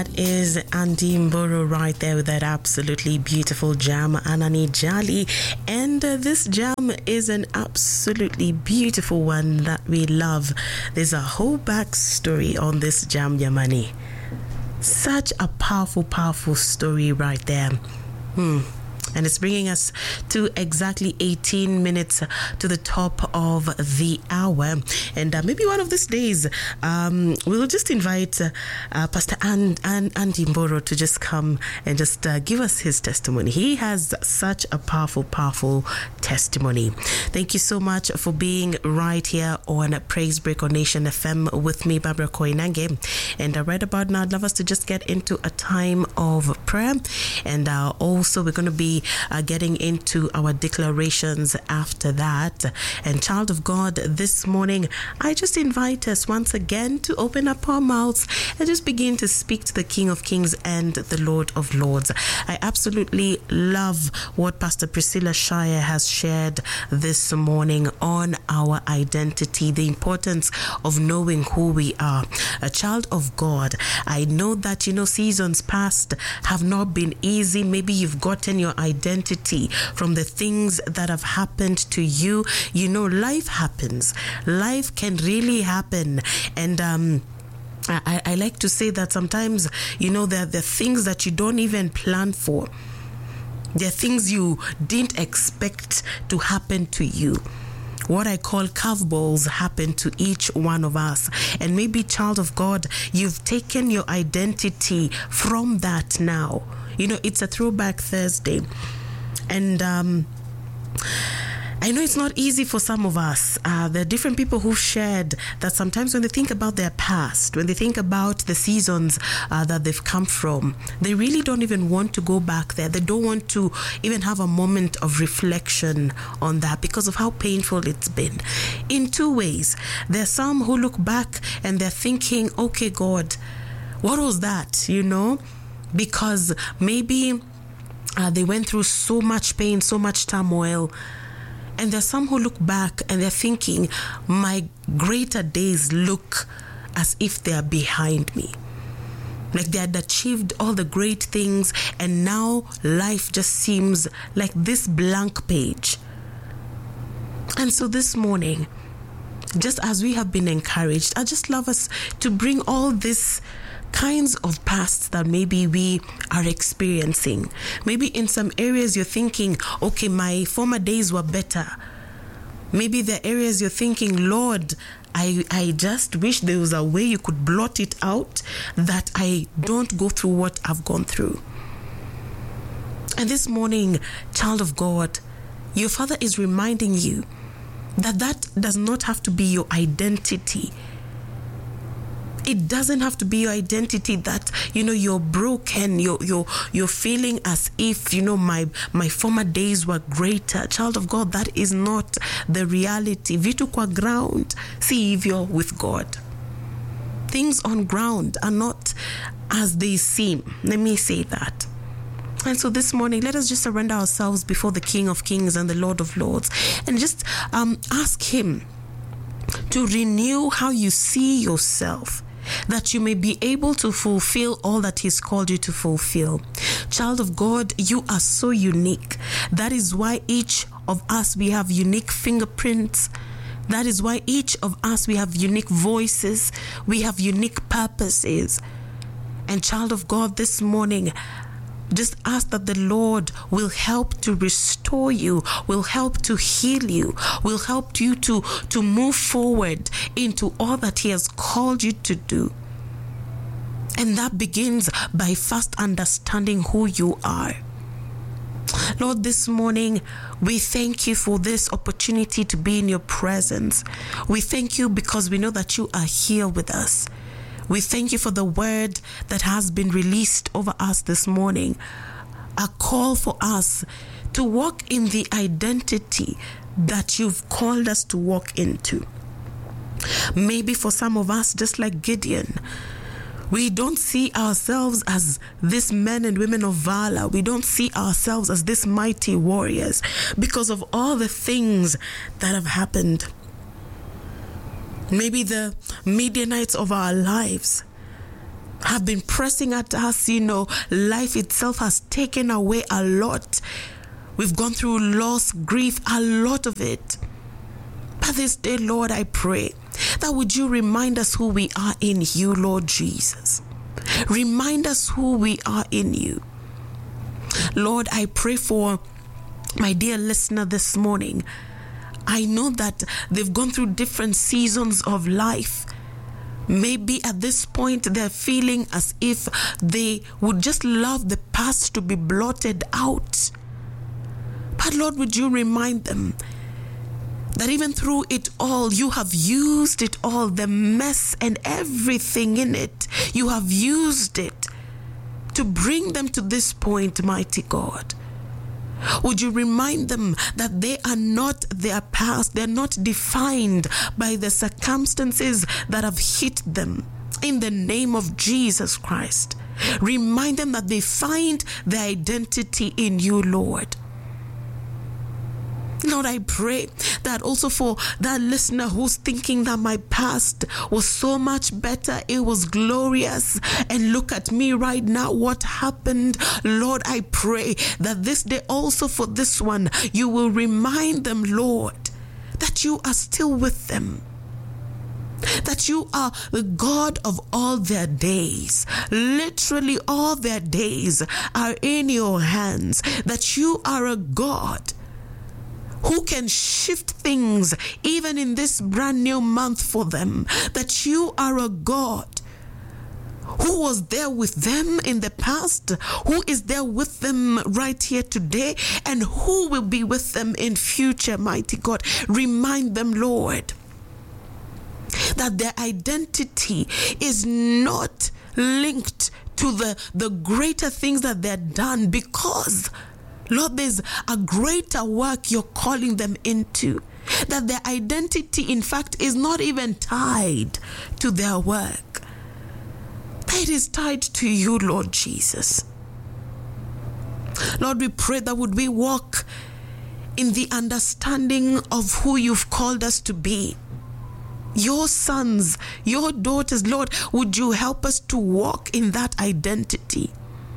Is Andy Mboro right there with that absolutely beautiful jam, Anani Jali. And this jam is an absolutely beautiful one that we love. There's a whole backstory on this jam, Yamani. Such a powerful story right there. And it's bringing us to exactly 18 minutes to the top of the hour. And maybe one of these days, we'll just invite Pastor Andy Mboro to just come and just give us his testimony. He has such a powerful testimony. Thank you so much for being right here on Praise Break on Nation FM with me, Barbara Koinange. And right about now, I'd love us to just get into a time of prayer. And also, we're going to be getting into our declarations after that. And child of God, this morning I just invite us once again to open up our mouths and just begin to speak to the King of Kings and the Lord of Lords. I absolutely love what Pastor Priscilla Shire has shared this morning on our identity, the importance of knowing who we are. A child of God, I know that seasons past have not been easy. Maybe you've gotten your identity from the things that have happened to you. Life happens. Life can really happen. And I like to say that sometimes, there are things that you don't even plan for. There are things you didn't expect to happen to you. What I call curveballs happen to each one of us. And maybe, child of God, you've taken your identity from that now. It's a throwback Thursday. And I know it's not easy for some of us. There are different people who've shared that sometimes when they think about their past, when they think about the seasons that they've come from, they really don't even want to go back there. They don't want to even have a moment of reflection on that because of how painful it's been. In two ways. There are some who look back and they're thinking, okay, God, what was that? Because maybe they went through so much pain, so much turmoil. And there's some who look back and they're thinking, my greater days look as if they are behind me. Like they had achieved all the great things and now life just seems like this blank page. And so this morning, just as we have been encouraged, I just love us to bring all this kinds of pasts that maybe we are experiencing. Maybe in some areas you're thinking, okay, my former days were better. Maybe the areas you're thinking, Lord, I just wish there was a way you could blot it out that I don't go through what I've gone through. And this morning, child of God, your Father is reminding you that does not have to be your identity. It doesn't have to be your identity that, you're broken, you're feeling as if, my former days were greater. Child of God, that is not the reality. Vitu kwa ground, si hivyo with God. Things on ground are not as they seem. Let me say that. And so this morning, let us just surrender ourselves before the King of Kings and the Lord of Lords and just ask Him to renew how you see yourself, that you may be able to fulfill all that He's called you to fulfill. Child of God, you are so unique. That is why each of us, we have unique fingerprints. That is why each of us, we have unique voices. We have unique purposes. And child of God, this morning, just ask that the Lord will help to restore you, will help to heal you, will help you to move forward into all that He has called you to do. And that begins by first understanding who you are. Lord, this morning, we thank You for this opportunity to be in Your presence. We thank You because we know that You are here with us. We thank You for the word that has been released over us this morning. A call for us to walk in the identity that You've called us to walk into. Maybe for some of us, just like Gideon, we don't see ourselves as these men and women of valor. We don't see ourselves as these mighty warriors because of all the things that have happened. Maybe the Midianites of our lives, have been pressing at us. Life itself has taken away a lot. We've gone through loss, grief, a lot of it. But this day, Lord, I pray that would you remind us who we are in you, Lord Jesus. Remind us who we are in you. Lord, I pray for my dear listener this morning. I know that they've gone through different seasons of life. Maybe at this point they're feeling as if they would just love the past to be blotted out. But Lord, would you remind them that even through it all, you have used it all, the mess and everything in it. You have used it to bring them to this point, mighty God. Would you remind them that they are not their past, they're not defined by the circumstances that have hit them. In the name of Jesus Christ, remind them that they find their identity in you, Lord. Lord, I pray that also for that listener who's thinking that my past was so much better, it was glorious, and look at me right now, what happened? Lord, I pray that this day also for this one, you will remind them, Lord, that you are still with them. That you are the God of all their days. Literally all their days are in your hands. That you are a God who can shift things even in this brand new month for them. That you are a God who was there with them in the past, who is there with them right here today, and who will be with them in future, mighty God. Remind them, Lord, that their identity is not linked to the greater things that they're done, because Lord, there's a greater work you're calling them into. That their identity, in fact, is not even tied to their work. It is tied to you, Lord Jesus. Lord, we pray that would we walk in the understanding of who you've called us to be. Your sons, your daughters, Lord, would you help us to walk in that identity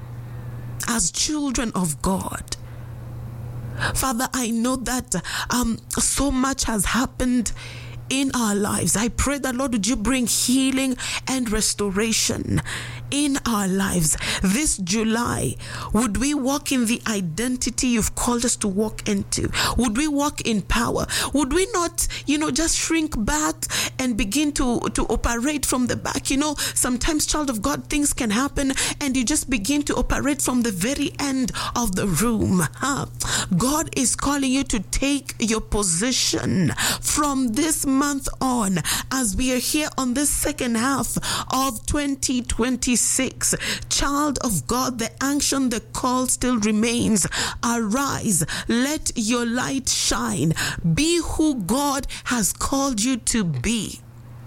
as children of God. Father, I know that so much has happened in our lives. I pray that, Lord, would you bring healing and restoration in our lives. This July, would we walk in the identity you've called us to walk into? Would we walk in power? Would we not, just shrink back and begin to operate from the back? Sometimes, child of God, things can happen and you just begin to operate from the very end of the room. God is calling you to take your position from this month on, as we are here on this second half of 2026. Child of God, the action, the call still remains. Arise, let your light shine. Be who God has called you to be.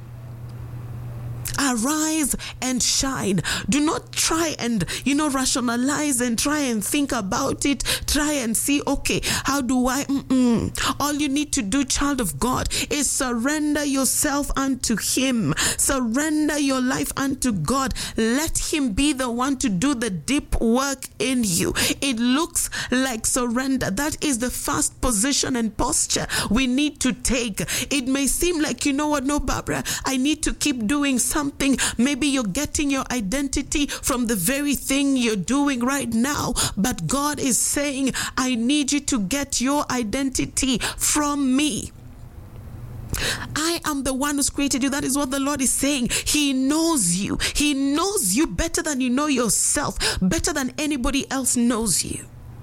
Arise and shine. Do not try and, rationalize and try and think about it. Try and see, okay, how do I? All you need to do, child of God, is surrender yourself unto Him. Surrender your life unto God. Let Him be the one to do the deep work in you. It looks like surrender. That is the first position and posture we need to take. It may seem like, no, Barbara, I need to keep doing something. Maybe you're getting your identity from the very thing you're doing right now, but God is saying, I need you to get your identity from me. I am the one who's created you. That is what the Lord is saying. He knows you. He knows you better than you know yourself, better than anybody else knows you.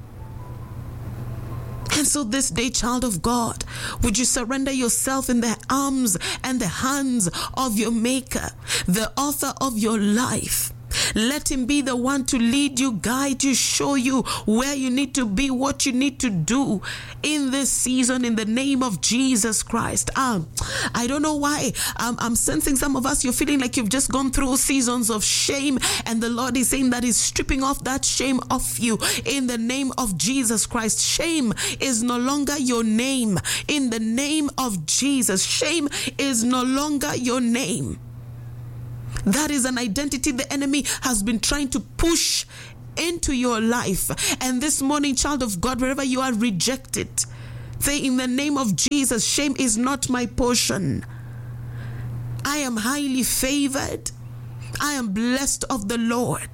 And so this day, child of God, would you surrender yourself in the arms and the hands of your Maker, the author of your life? Let Him be the one to lead you, guide you, show you where you need to be, what you need to do in this season, in the name of Jesus Christ. I don't know why I'm sensing some of us, you're feeling like you've just gone through seasons of shame, and the Lord is saying that He's stripping off that shame off you in the name of Jesus Christ. Shame is no longer your name in the name of Jesus. Shame is no longer your name. That is an identity the enemy has been trying to push into your life. And this morning, child of God, wherever you are, reject it. Say, in the name of Jesus, shame is not my portion. I am highly favored. I am blessed of the Lord.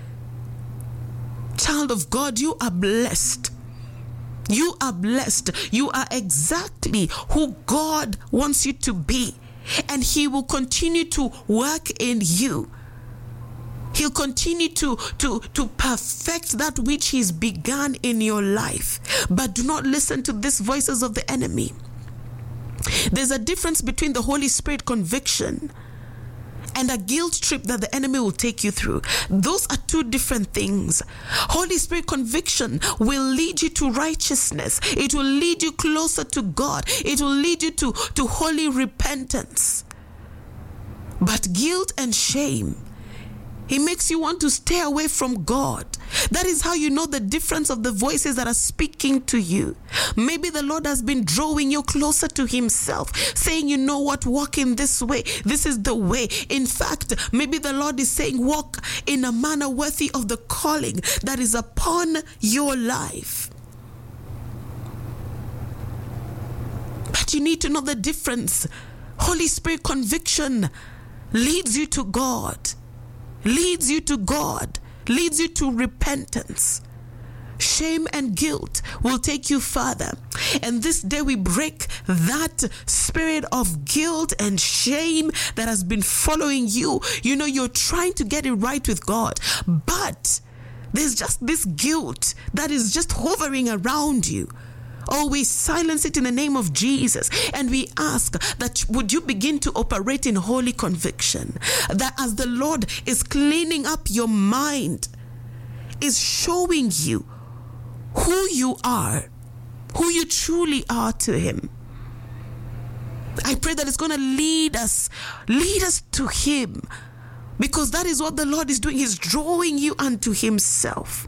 Child of God, you are blessed. You are blessed. You are exactly who God wants you to be. And He will continue to work in you. He'll continue to perfect that which He's begun in your life. But do not listen to these voices of the enemy. There's a difference between the Holy Spirit conviction and a guilt trip that the enemy will take you through. Those are two different things. Holy Spirit conviction will lead you to righteousness. It will lead you closer to God. It will lead you to holy repentance. But guilt and shame, it makes you want to stay away from God. That is how you know the difference of the voices that are speaking to you. Maybe the Lord has been drawing you closer to Himself, saying, you know what, walk in this way. This is the way. In fact, maybe the Lord is saying, walk in a manner worthy of the calling that is upon your life. But you need to know the difference. Holy Spirit conviction leads you to God. Leads you to God, leads you to repentance. Shame and guilt will take you further. And this day we break that spirit of guilt and shame that has been following you. You know, you're trying to get it right with God, but there's just this guilt that is just hovering around you. Oh, we silence it in the name of Jesus. And we ask that would you begin to operate in holy conviction. That as the Lord is cleaning up your mind, is showing you who you are, who you truly are to Him. I pray that it's going to lead us to Him. Because that is what the Lord is doing. He's drawing you unto Himself.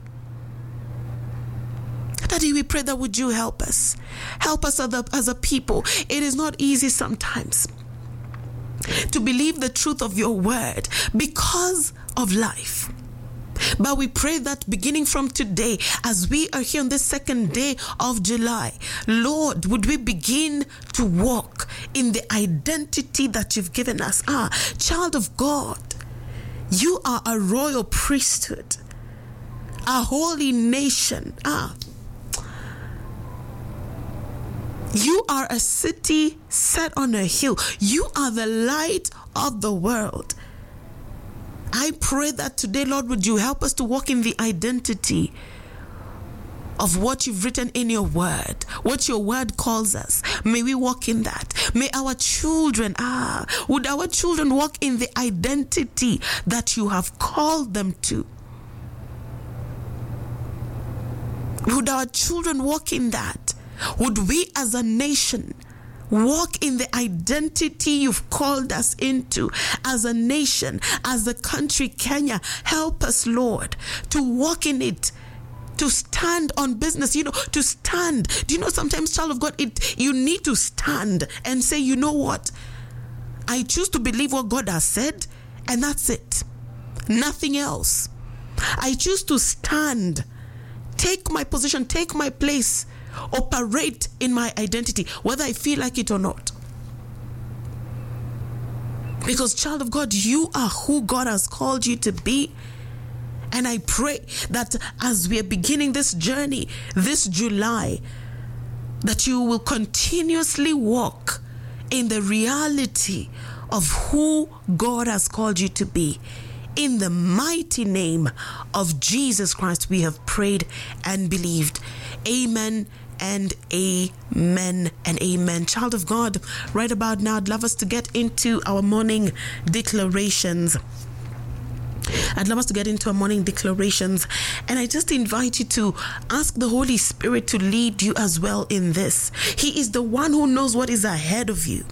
Daddy, we pray that would you help us. Help us as a people. It is not easy sometimes to believe the truth of your word because of life. But we pray that beginning from today, as we are here on this second day of July, Lord, would we begin to walk in the identity that you've given us. Child of God, you are a royal priesthood, a holy nation. You are a city set on a hill. You are the light of the world. I pray that today, Lord, would you help us to walk in the identity of what you've written in your word, what your word calls us. May we walk in that. May our children, would our children walk in the identity that you have called them to? Would our children walk in that? Would we as a nation walk in the identity you've called us into as a nation, as a country, Kenya? Help us, Lord, to walk in it, to stand on business, to stand. Do you know sometimes, child of God, you need to stand and say, you know what? I choose to believe what God has said, and that's it. Nothing else. I choose to stand, take my position, take my place, operate in my identity, whether I feel like it or not. Because, child of God, you are who God has called you to be. And I pray that as we are beginning this journey, this July, that you will continuously walk in the reality of who God has called you to be. In the mighty name of Jesus Christ, we have prayed and believed. Amen and amen and amen. Child of God, right about now, I'd love us to get into our morning declarations. And I just invite you to ask the Holy Spirit to lead you as well in this. He is the one who knows what is ahead of you.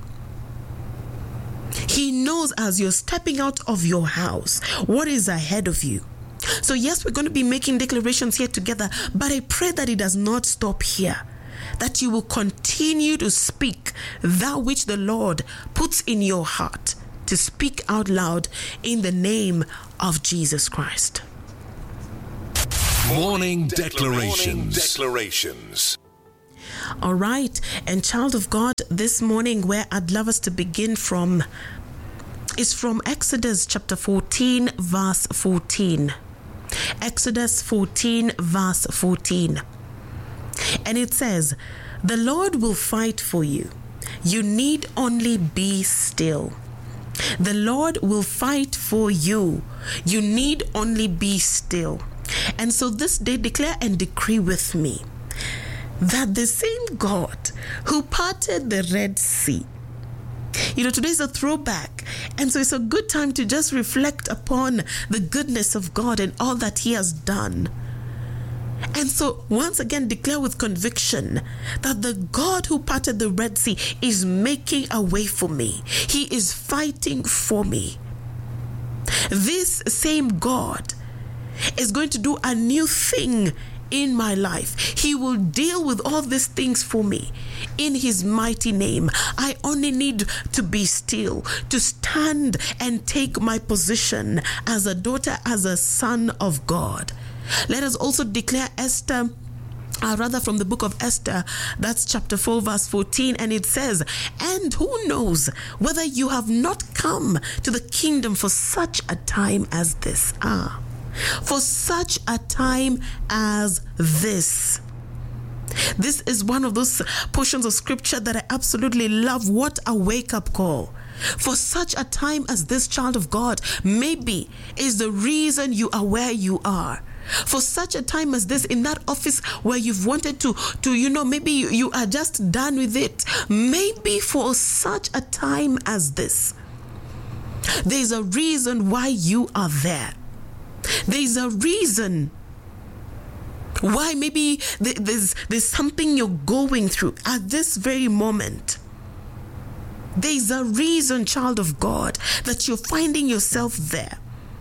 He knows as you're stepping out of your house what is ahead of you. So yes, we're going to be making declarations here together, but I pray that it does not stop here, that you will continue to speak that which the Lord puts in your heart to speak out loud in the name of Jesus Christ. Morning Declarations. All right, and child of God, this morning where I'd love us to begin from is from Exodus chapter 14, verse 14. Exodus 14, verse 14. And it says, "The Lord will fight for you. You need only be still." The Lord will fight for you. You need only be still. And so this day, declare and decree with me that the same God who parted the Red Sea, today's a throwback. And so it's a good time to just reflect upon the goodness of God and all that He has done. And so once again, declare with conviction that the God who parted the Red Sea is making a way for me. He is fighting for me. This same God is going to do a new thing in my life. He will deal with all these things for me in His mighty name. I only need to be still, to stand and take my position as a daughter, as a son of God. Let us also declare from the book of Esther, that's chapter 4, verse 14, and it says, "And who knows whether you have not come to the kingdom for such a time as this?" For such a time as this. This is one of those portions of scripture that I absolutely love. What a wake-up call. For such a time as this, child of God, maybe is the reason you are where you are. For such a time as this, in that office where you've wanted to maybe you are just done with it. Maybe for such a time as this, there's a reason why you are there. There's a reason why maybe there's something you're going through at this very moment. There's a reason, child of God, that you're finding yourself there.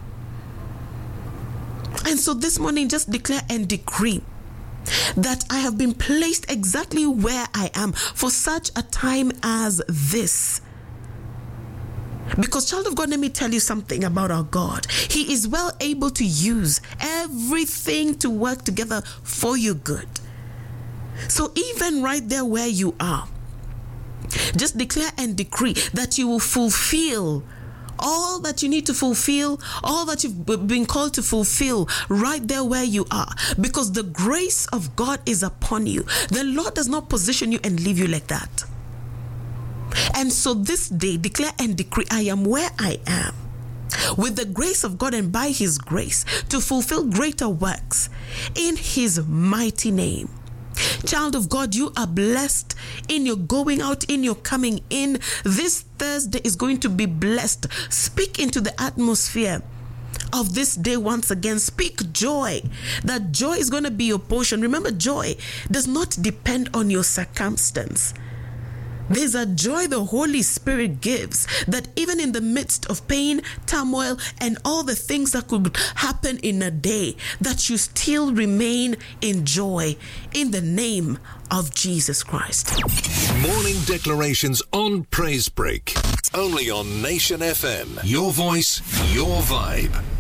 And so this morning, just declare and decree that I have been placed exactly where I am for such a time as this. Because, child of God, let me tell you something about our God. He is well able to use everything to work together for your good. So even right there where you are, just declare and decree that you will fulfill all that you need to fulfill, all that you've been called to fulfill right there where you are, because the grace of God is upon you. The Lord does not position you and leave you like that. And so this day, declare and decree, I am where I am with the grace of God and by His grace to fulfill greater works in His mighty name. Child of God, you are blessed in your going out, in your coming in. This Thursday is going to be blessed. Speak into the atmosphere of this day once again. Speak joy. That joy is going to be your portion. Remember, joy does not depend on your circumstance. There's a joy the Holy Spirit gives, that even in the midst of pain, turmoil, and all the things that could happen in a day, that you still remain in joy in the name of Jesus Christ. Morning Declarations on Praise Break. Only on Nation FM. Your voice, your vibe.